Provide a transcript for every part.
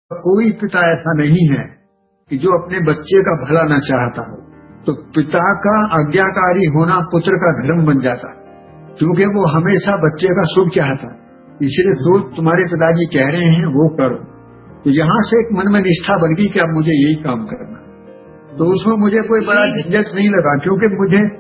कोई पिता ऐसा नहीं है कि जो अपने बच्चे का भला न चाहता हो। तो पिता का आज्ञाकारी होना पुत्र का धर्म बन जाता, क्योंकि वो हमेशा बच्चे का शुभ चाहता। इसलिए तो तुम्हारे पिताजी कह रहे हैं वो करो। तो यहाँ से एक मन में निष्ठा बन गई कि अब मुझे यही काम करना। तो उसमें मुझे कोई बड़ा झंझट नहीं लगा, क्योंकि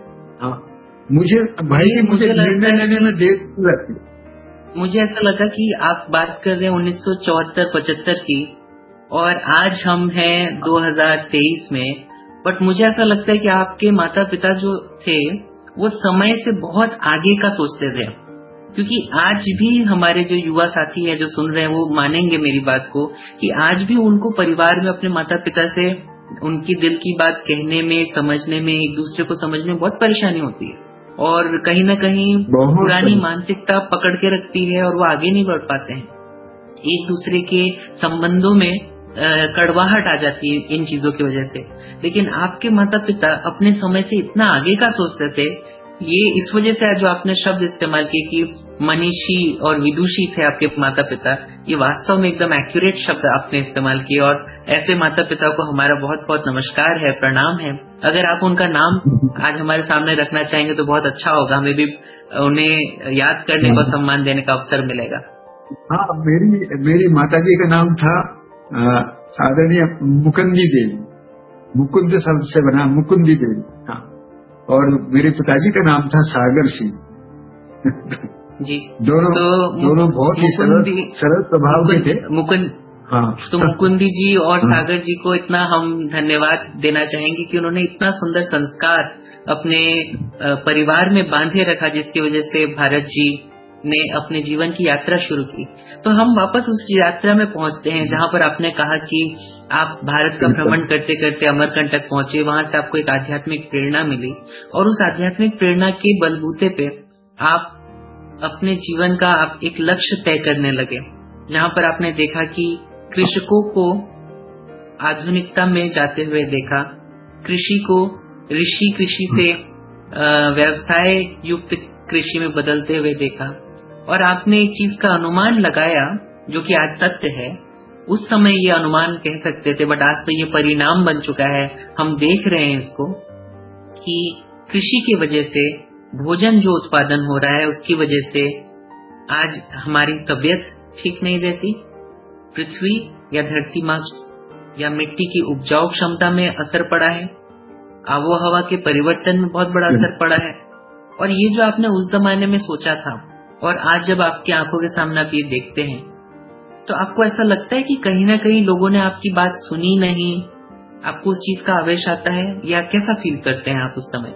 मुझे निर्णय लेने में देर लगती। मुझे ऐसा लगा कि आप बात कर रहे हैं 1974-75 की, और आज हम हैं 2023 में। बट मुझे ऐसा लगता है कि आपके माता पिता जो थे वो समय से बहुत आगे का सोचते थे, क्योंकि आज भी हमारे जो युवा साथी हैं जो सुन रहे हैं वो मानेंगे मेरी बात को कि आज भी उनको परिवार में अपने माता पिता से उनकी दिल की बात कहने में, समझने में, एक दूसरे को समझने में बहुत परेशानी होती है, और कहीं न कहीं पुरानी मानसिकता पकड़ के रखती है और वो आगे नहीं बढ़ पाते हैं। एक दूसरे के संबंधों में कड़वाहट आ जाती है इन चीजों की वजह से। लेकिन आपके माता पिता अपने समय से इतना आगे का सोचते थे, ये इस वजह से जो आपने शब्द इस्तेमाल किए कि मनीषी और विदुषी थे आपके माता पिता, ये वास्तव में एकदम एक्यूरेट शब्द आपने इस्तेमाल किए। और ऐसे माता पिता को हमारा बहुत बहुत नमस्कार है, प्रणाम है। अगर आप उनका नाम आज हमारे सामने रखना चाहेंगे तो बहुत अच्छा होगा, हमें भी उन्हें याद करने को, सम्मान देने का अवसर मिलेगा। हाँ, मेरी माताजी का नाम था आदरणीय मुकुंदी देवी। मुकुंद शब्द से बना मुकुंदी देवी। हाँ, और मेरे पिताजी का नाम था सागर सिंह जी। दोनों बहुत ही सरल स्वभाव के थे। तो मुकुंदी जी और सागर जी को इतना हम धन्यवाद देना चाहेंगे कि उन्होंने इतना सुंदर संस्कार अपने परिवार में बांधे रखा, जिसकी वजह से भारत जी ने अपने जीवन की यात्रा शुरू की। तो हम वापस उस यात्रा में पहुंचते हैं जहां पर आपने कहा कि आप भारत का भ्रमण करते करते अमरकंटक पहुंचे, वहां से आपको एक आध्यात्मिक प्रेरणा मिली, और उस आध्यात्मिक प्रेरणा के बलबूते पे आप अपने जीवन का आप एक लक्ष्य तय करने लगे, जहां पर आपने देखा कि कृषकों को आधुनिकता में जाते हुए देखा, कृषि को ऋषि कृषि से व्यवसाय युक्त कृषि में बदलते हुए देखा, और आपने एक चीज का अनुमान लगाया जो कि आज तथ्य है। उस समय ये अनुमान कह सकते थे, बट आज तो ये परिणाम बन चुका है। हम देख रहे हैं इसको कि कृषि की वजह से भोजन जो उत्पादन हो रहा है उसकी वजह से आज हमारी तबीयत ठीक नहीं रहती, पृथ्वी या धरती माँ या मिट्टी की उपजाऊ क्षमता में असर पड़ा है, आबोहवा के परिवर्तन में बहुत बड़ा असर पड़ा है। और ये जो आपने उस जमाने में सोचा था और आज जब आपकी आंखों के सामने आप ये देखते हैं, तो आपको ऐसा लगता है कि कहीं ना कहीं लोगों ने आपकी बात सुनी नहीं, आपको उस चीज का आवेश आता है, या कैसा फील करते हैं आप उस समय?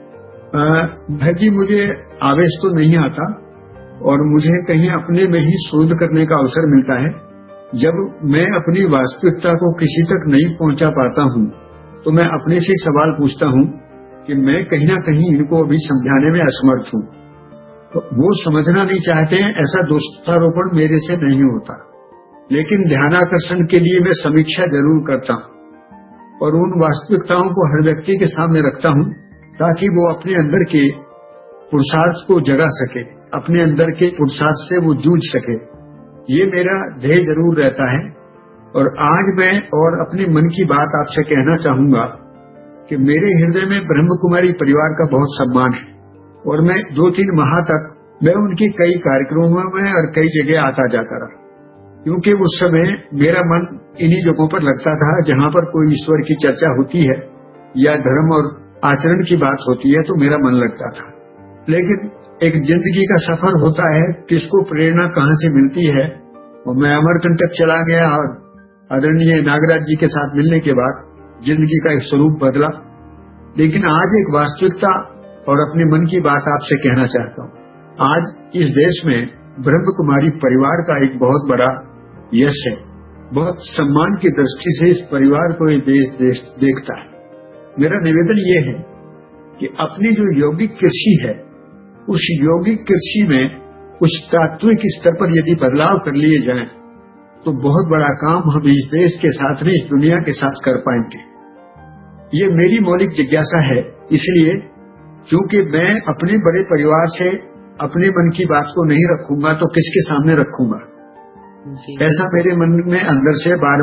भाई जी, मुझे आवेश तो नहीं आता, और मुझे कहीं अपने में ही शोध करने का अवसर मिलता है। जब मैं अपनी वास्तविकता को किसी तक नहीं पहुंचा पाता हूं, तो मैं अपने से सवाल पूछता हूं कि मैं कहीं ना कहीं इनको अभी समझाने में असमर्थ हूं। तो वो समझना नहीं चाहते हैं, ऐसा दोषारोपण मेरे से नहीं होता, लेकिन ध्यानाकर्षण के लिए मैं समीक्षा जरूर करता हूं और उन वास्तविकताओं को हर व्यक्ति के सामने रखता हूं, ताकि वो अपने अंदर के पुरुषार्थ को जगा सके, अपने अंदर के पुरुषार्थ से वो जूझ सके। ये मेरा ध्येय जरूर रहता है। और आज मैं और अपने मन की बात आपसे कहना चाहूंगा कि मेरे हृदय में ब्रह्म कुमारी परिवार का बहुत सम्मान है, और मैं 2-3 माह तक मैं उनके कई कार्यक्रमों में और कई जगह आता जाता रहा, क्योंकि उस समय मेरा मन इन्हीं जगहों पर लगता था जहां पर कोई ईश्वर की चर्चा होती है या धर्म और आचरण की बात होती है, तो मेरा मन लगता था। लेकिन एक जिंदगी का सफर होता है, किसको प्रेरणा कहां से मिलती है, और मैं अमरकंटक चला गया और आदरणीय नागराज जी के साथ मिलने के बाद जिंदगी का एक स्वरूप बदला। लेकिन आज एक वास्तविकता और अपने मन की बात आपसे कहना चाहता हूं। आज इस देश में ब्रह्म कुमारी परिवार का एक बहुत बड़ा यश है। बहुत सम्मान की दृष्टि से इस परिवार को ये देश देखता है। मेरा निवेदन ये है कि अपनी जो यौगिक कृषि है, उस यौगिक कृषि में कुछ तात्विक स्तर पर यदि बदलाव कर लिए जाएं, तो बहुत बड़ा काम हम इस देश के साथ नहीं, इस दुनिया के साथ कर पाएंगे। ये मेरी मौलिक जिज्ञासा है। इसलिए क्योंकि मैं अपने बड़े परिवार से अपने मन की बात को नहीं रखूंगा तो किसके सामने रखूंगा, ऐसा मेरे मन में अंदर से बार